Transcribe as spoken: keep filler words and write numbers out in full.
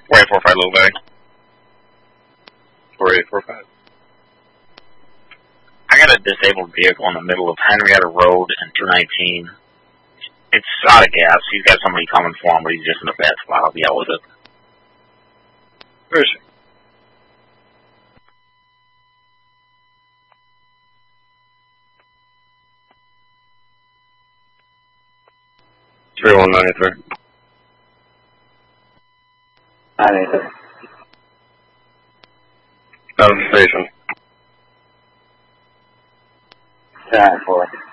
four eight four five, Little Bay. four eight four five. I got a disabled vehicle in the middle of Henrietta Road and two nineteen. It's out of gas. He's got somebody coming for him, but he's just in a bad spot. I'll be out with it. Where is he? three one nine three. nine Out of the station. nine four.